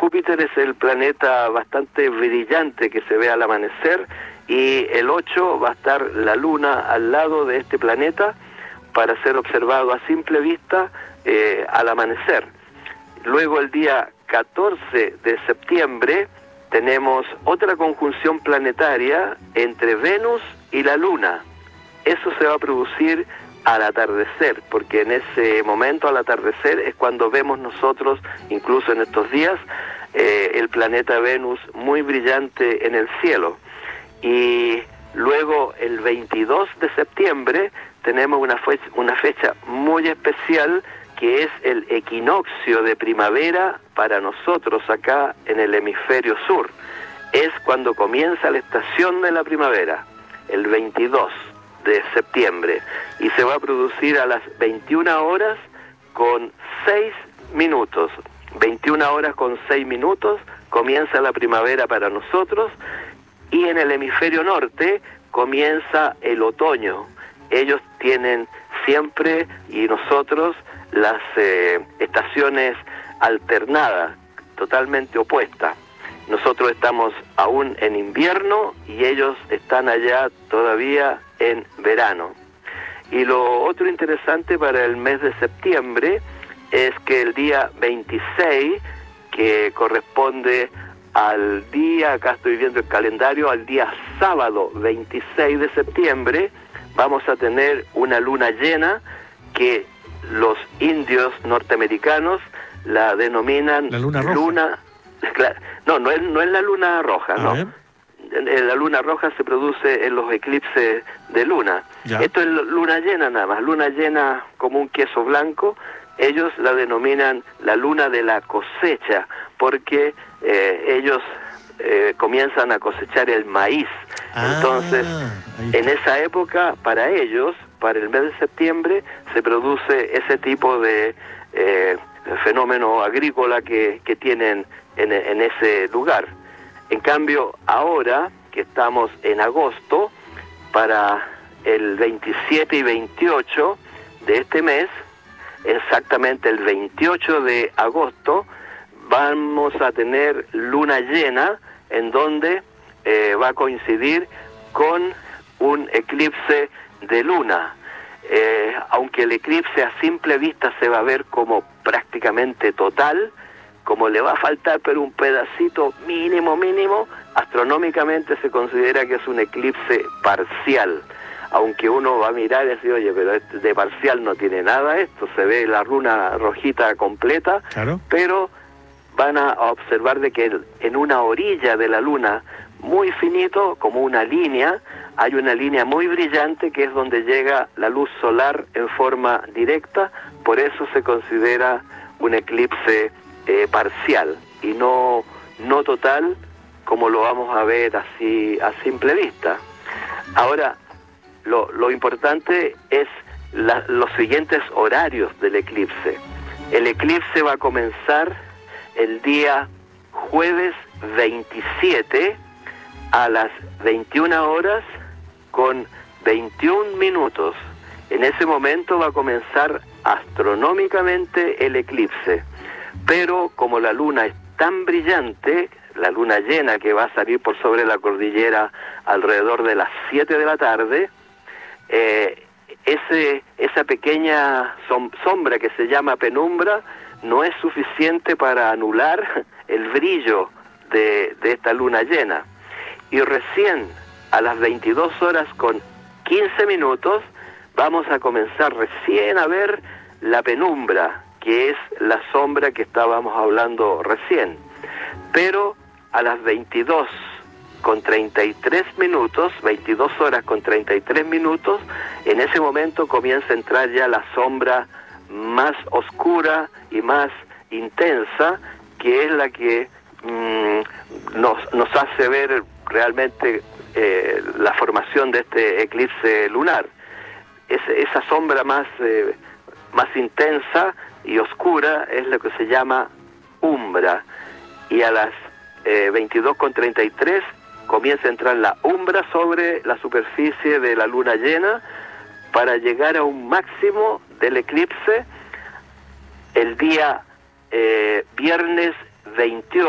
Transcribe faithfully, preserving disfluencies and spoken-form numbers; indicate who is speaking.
Speaker 1: Júpiter es el planeta bastante brillante que se ve al amanecer, y el ocho va a estar la Luna al lado de este planeta para ser observado a simple vista eh, al amanecer. Luego el día catorce de septiembre tenemos otra conjunción planetaria entre Venus y la Luna. Eso se va a producir al atardecer, porque en ese momento al atardecer es cuando vemos nosotros, incluso en estos días, eh, el planeta Venus muy brillante en el cielo. Y luego el veintidós de septiembre tenemos una fecha, una fecha muy especial, que es el equinoccio de primavera para nosotros acá en el hemisferio sur. Es cuando comienza la estación de la primavera, el veintidós de septiembre, y se va a producir a las veintiuna horas con seis minutos. veintiuna horas con seis minutos comienza la primavera para nosotros, y en el hemisferio norte comienza el otoño. Ellos tienen siempre, y nosotros, las eh, estaciones alternadas, totalmente opuestas. Nosotros estamos aún en invierno y ellos están allá todavía en verano. Y lo otro interesante para el mes de septiembre es que el día veintiséis, que corresponde al día, acá estoy viendo el calendario, al día sábado veintiséis de septiembre, vamos a tener una luna llena que los indios norteamericanos la denominan
Speaker 2: la luna roja.
Speaker 1: Luna, no, no es, no es la luna roja,
Speaker 2: a
Speaker 1: no.
Speaker 2: ver.
Speaker 1: La luna roja se produce en los eclipses de luna.
Speaker 2: Ya.
Speaker 1: Esto es luna llena nada más, luna llena como un queso blanco. Ellos la denominan la luna de la cosecha, porque eh, ellos eh, comienzan a cosechar el maíz.
Speaker 2: Ah,
Speaker 1: Entonces, en esa época, para ellos, para el mes de septiembre, se produce ese tipo de eh, fenómeno agrícola que, que tienen en, en ese lugar. En cambio, ahora que estamos en agosto, para el veintisiete y veintiocho de este mes, exactamente el veintiocho de agosto, vamos a tener luna llena, en donde eh, va a coincidir con un eclipse de luna. Eh, aunque el eclipse a simple vista se va a ver como prácticamente total, como le va a faltar pero un pedacito mínimo, mínimo, astronómicamente se considera que es un eclipse parcial. Aunque uno va a mirar y decir, oye, pero de parcial no tiene nada esto, se ve la luna rojita completa,
Speaker 2: claro.
Speaker 1: Pero van a observar de que en una orilla de la luna, muy finito, como una línea, hay una línea muy brillante que es donde llega la luz solar en forma directa, por eso se considera un eclipse eh, parcial y no, no total, como lo vamos a ver así a simple vista. Ahora, Lo, lo importante es la, los siguientes horarios del eclipse. El eclipse va a comenzar el día jueves veintisiete a las veintiuna horas con veintiún minutos. En ese momento va a comenzar astronómicamente el eclipse. Pero como la luna es tan brillante, la luna llena que va a salir por sobre la cordillera alrededor de las siete de la tarde, Eh, ese, esa pequeña som sombra que se llama penumbra no es suficiente para anular el brillo de, de esta luna llena. Y recién a las veintidós horas con quince minutos vamos a comenzar recién a ver la penumbra, que es la sombra que estábamos hablando recién. Pero a las veintidós con treinta y tres minutos, veintidós horas con treinta y tres minutos, en ese momento comienza a entrar ya la sombra más oscura y más intensa, que es la que mmm, nos, nos hace ver realmente eh, la formación de este eclipse lunar. Es, esa sombra más, eh, más intensa y oscura es lo que se llama umbra, y a las eh, veintidós con treinta y tres comienza a entrar la umbra sobre la superficie de la luna llena para llegar a un máximo del eclipse el día eh, viernes veintiocho.